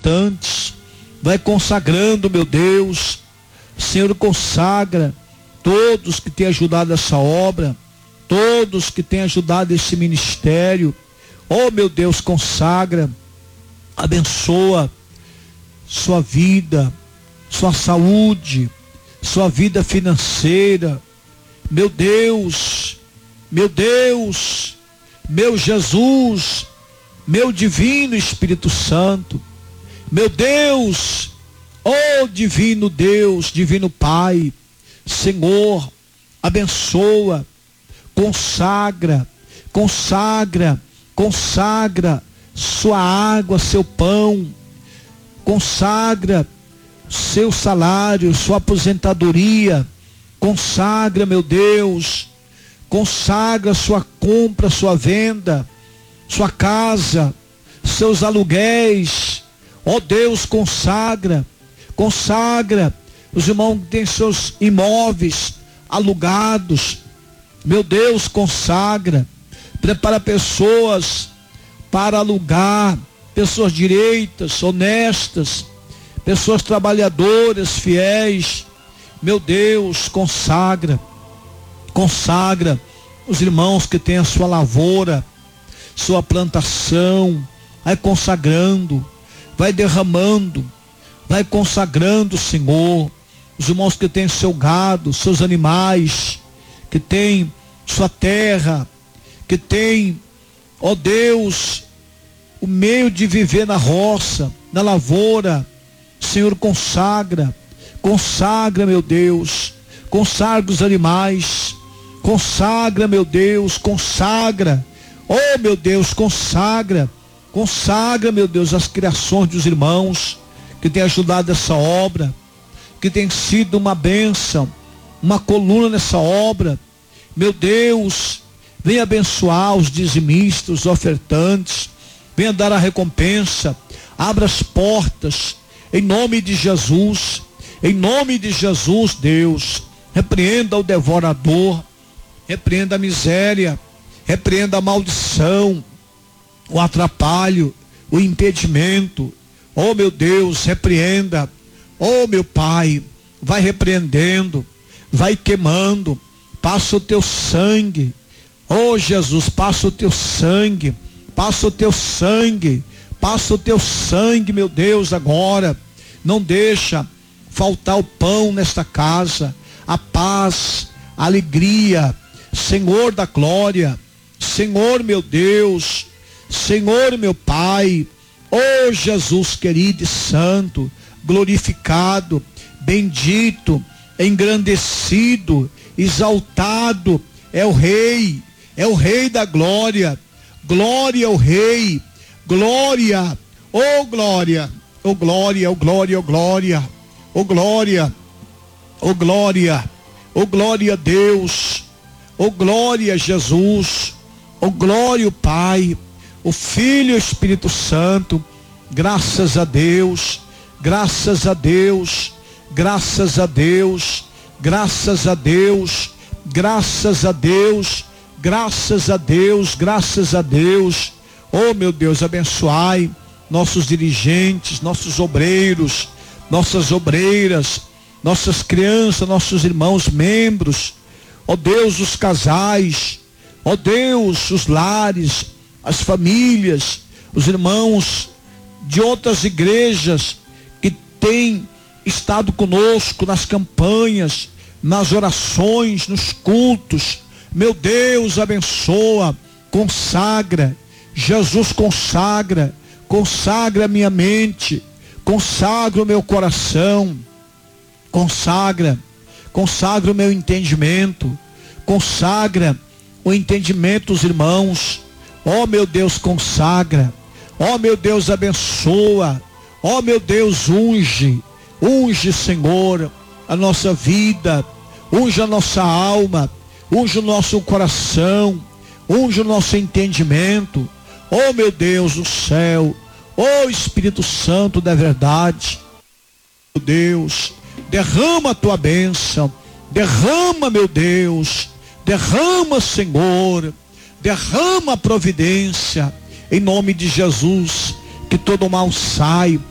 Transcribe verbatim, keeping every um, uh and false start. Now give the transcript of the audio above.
ofertantes. Vai consagrando, meu Deus. Senhor, consagra todos que têm ajudado essa obra, todos que têm ajudado esse ministério. Oh, meu Deus, consagra, abençoa sua vida, sua saúde, sua vida financeira. Meu Deus, meu Deus, meu Jesus, meu divino Espírito Santo, meu Deus, oh divino Deus, divino Pai, Senhor, abençoa, consagra, consagra, consagra sua água, seu pão, consagra seu salário, sua aposentadoria, consagra, meu Deus, consagra sua compra, sua venda, sua casa, seus aluguéis. Ó Deus, consagra, consagra os irmãos que têm seus imóveis alugados. Meu Deus, consagra, prepara pessoas para alugar, pessoas direitas, honestas, pessoas trabalhadoras, fiéis. Meu Deus, consagra, consagra os irmãos que têm a sua lavoura, sua plantação, vai consagrando, vai derramando, vai consagrando, Senhor, os irmãos que têm seu gado, seus animais, que têm sua terra, que têm, ó Deus, o meio de viver na roça, na lavoura. Senhor, consagra, consagra, meu Deus, consagra os animais, consagra, meu Deus, consagra, oh meu Deus, consagra, consagra, meu Deus, as criações dos irmãos que têm ajudado essa obra, que tem sido uma bênção, uma coluna nessa obra. Meu Deus, venha abençoar os dizimistas, os ofertantes, venha dar a recompensa, abra as portas, em nome de Jesus, em nome de Jesus, Deus, repreenda o devorador, repreenda a miséria, repreenda a maldição, o atrapalho, o impedimento. Oh meu Deus, repreenda. Oh meu Pai, vai repreendendo, vai queimando, passa o teu sangue. Oh Jesus, passa o teu sangue, passa o teu sangue, passa o teu sangue, meu Deus, agora. Não deixa faltar o pão nesta casa, a paz, a alegria, Senhor da glória, Senhor meu Deus, Senhor meu Pai, oh Jesus querido e santo, glorificado, bendito, engrandecido, exaltado é o Rei, é o Rei da glória, glória ao Rei, glória, oh glória, oh glória, oh glória, oh glória, oh glória, oh glória, oh glória a Deus, oh glória a Jesus, oh glória ao Pai, o Filho e o Espírito Santo. Graças a Deus, graças a Deus, graças a Deus, graças a Deus, graças a Deus, graças a Deus, graças a Deus. Oh meu Deus, abençoai nossos dirigentes, nossos obreiros, nossas obreiras, nossas crianças, nossos irmãos membros. Ó Deus, os casais, ó Deus, os lares, as famílias, os irmãos de outras igrejas que têm estado conosco nas campanhas, nas orações, nos cultos. Meu Deus, abençoa, consagra. Jesus, consagra, consagra a minha mente, consagra o meu coração, consagra, consagra o meu entendimento, consagra o entendimento dos irmãos. Ó meu Deus, consagra, ó meu Deus, abençoa, ó meu Deus, unge, unge, Senhor, a nossa vida, unge a nossa alma, unge o nosso coração, unge o nosso entendimento. Ó meu Deus do céu, ó Espírito Santo da verdade, meu Deus, derrama a tua bênção, derrama, meu Deus, derrama, Senhor, derrama a providência, em nome de Jesus, que todo mal sai,